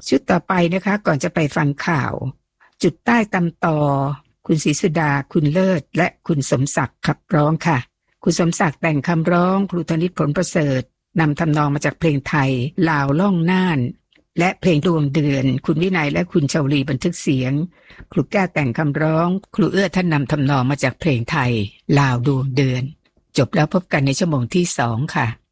ชุดต่อไปนะคะก่อนจะไปฟังข่าวจุดใต้ตำตอคุณศรีสุดาคุณเลิศและคุณสมศักดิ์ขับร้องค่ะคุณสมศักดิ์แต่งคำร้องครูธนิตผลประเสริฐนำทำนองมาจากเพลงไทยลาวล่องน่านและเพลงดวงเดือนคุณวินัยและคุณชาวลีบันทึกเสียงครูแก้วแต่งคำร้องครูเอื้อท่านนำทำนองมาจากเพลงไทยลาวดวงเดือนจบแล้วพบกันในชั่วโมงที่2ค่ะ